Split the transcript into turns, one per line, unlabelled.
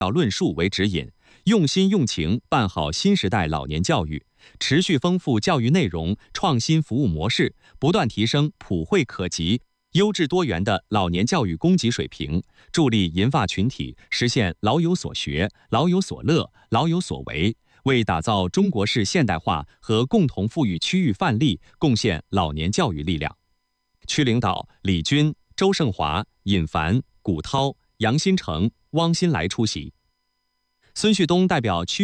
论述为指引，用心用情办好新时代老年教育，持续丰富教育内容，创新服务模式，不断提升普惠可及、优质多元的老年教育供给水平，助力银发群体实现老有所学、老有所乐、老有所为，为打造中国式现代化和共同富裕区域范例贡献老年教育力量。区领导李军、周胜华、尹凡、古涛、杨新成、汪新来出席。孙旭东代表区